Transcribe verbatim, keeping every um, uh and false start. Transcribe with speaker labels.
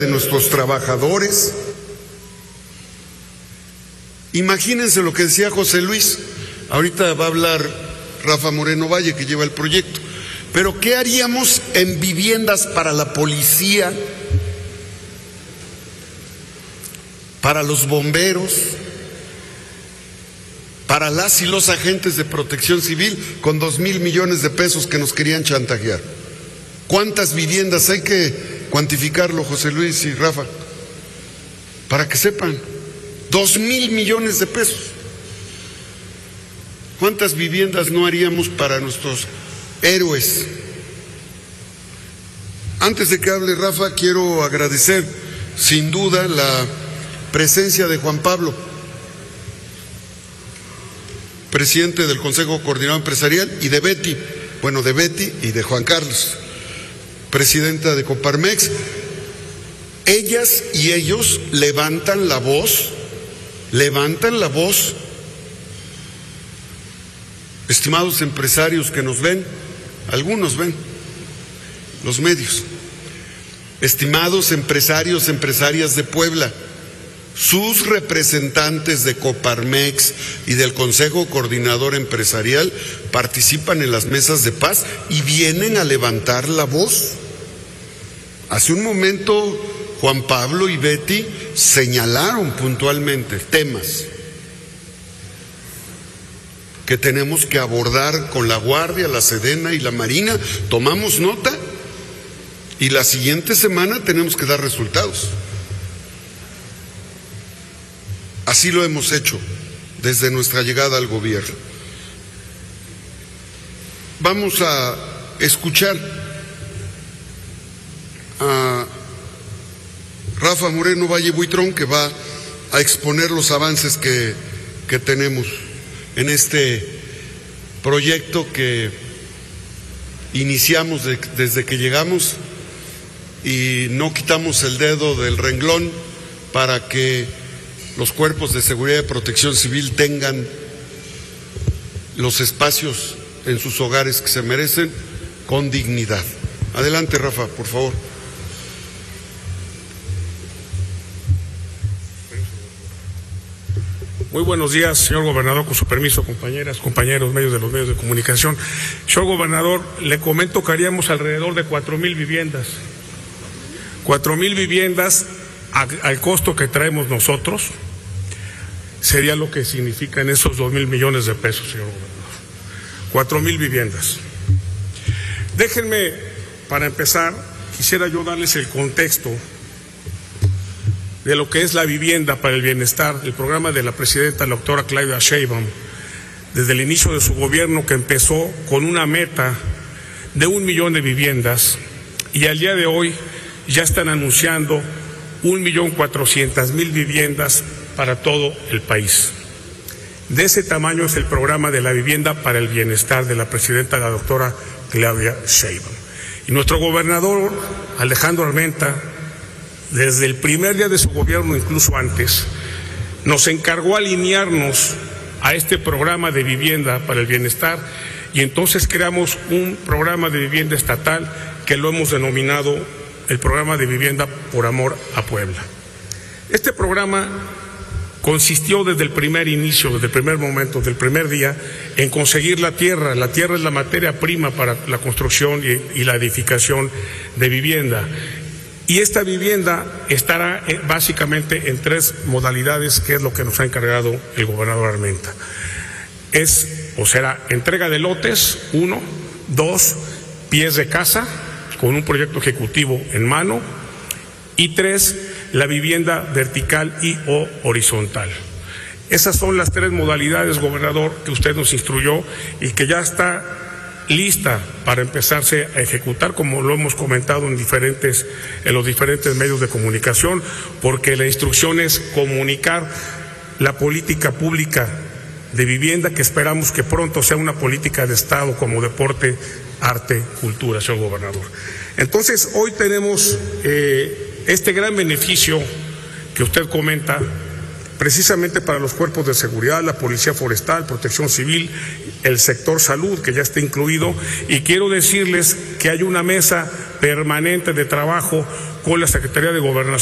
Speaker 1: de nuestros trabajadores. Imagínense lo que decía José Luis. Ahorita va a hablar Rafa Moreno Valle, que lleva el proyecto. Pero ¿qué haríamos en viviendas para la policía, para los bomberos, para las y los agentes de protección civil con dos mil millones de pesos que nos querían chantajear? ¿Cuántas viviendas? Hay que cuantificarlo, José Luis y Rafa, para que sepan. Dos mil millones de pesos. ¿Cuántas viviendas no haríamos para nuestros héroes? Antes de que hable Rafa, quiero agradecer sin duda la presencia de Juan Pablo, presidente del Consejo Coordinador Empresarial, y de Betty, bueno, de Betty y de Juan Carlos, presidenta de Coparmex. Ellas y ellos levantan la voz, levantan la voz. Estimados empresarios que nos ven, algunos ven los medios, estimados empresarios, empresarias de Puebla, sus representantes de Coparmex y del Consejo Coordinador Empresarial participan en las mesas de paz y vienen a levantar la voz. Hace un momento Juan Pablo y Betty señalaron puntualmente temas que tenemos que abordar con la Guardia, la Sedena y la Marina. Tomamos nota y la siguiente semana tenemos que dar resultados. Así lo hemos hecho desde nuestra llegada al gobierno. Vamos a escuchar a Rafa Moreno Valle Buitrón, que va a exponer los avances que, que tenemos en este proyecto que iniciamos de, desde que llegamos, y no quitamos el dedo del renglón para que los cuerpos de seguridad y protección civil tengan los espacios en sus hogares que se merecen con dignidad. Adelante, Rafa, por favor.
Speaker 2: Muy buenos días, señor gobernador, con su permiso, compañeras, compañeros, medios de los medios de comunicación. Señor gobernador, le comento que haríamos alrededor de cuatro mil viviendas. Cuatro mil viviendas a, al costo que traemos nosotros, sería lo que significan esos dos mil millones de pesos, señor gobernador. Cuatro mil viviendas. Déjenme, para empezar, quisiera yo darles el contexto de lo que es la vivienda para el bienestar, el programa de la presidenta, la doctora Claudia Sheinbaum, desde el inicio de su gobierno, que empezó con una meta de un millón de viviendas, y al día de hoy ya están anunciando un millón cuatrocientas mil viviendas para todo el país. De ese tamaño es el programa de la vivienda para el bienestar de la presidenta, la doctora Claudia Sheinbaum. Y nuestro gobernador, Alejandro Armenta, desde el primer día de su gobierno, incluso antes, nos encargó alinearnos a este programa de vivienda para el bienestar, y entonces creamos un programa de vivienda estatal que lo hemos denominado el programa de vivienda por amor a Puebla. Este programa consistió desde el primer inicio, desde el primer momento, desde el primer día, en conseguir la tierra. La tierra es la materia prima para la construcción y, y la edificación de vivienda. Y esta vivienda estará básicamente en tres modalidades, que es lo que nos ha encargado el gobernador Armenta. Es, o será, entrega de lotes, uno, dos, pies de casa, con un proyecto ejecutivo en mano, y tres, la vivienda vertical y o horizontal. Esas son las tres modalidades, gobernador, que usted nos instruyó y que ya está lista para empezarse a ejecutar, como lo hemos comentado en diferentes, en los diferentes medios de comunicación, porque la instrucción es comunicar la política pública de vivienda, que esperamos que pronto sea una política de Estado como deporte, arte, cultura, señor gobernador. Entonces, hoy tenemos eh, este gran beneficio que usted comenta, precisamente para los cuerpos de seguridad, la Policía Forestal, Protección Civil, el sector salud, que ya está incluido, y quiero decirles que hay una mesa permanente de trabajo con la Secretaría de Gobernación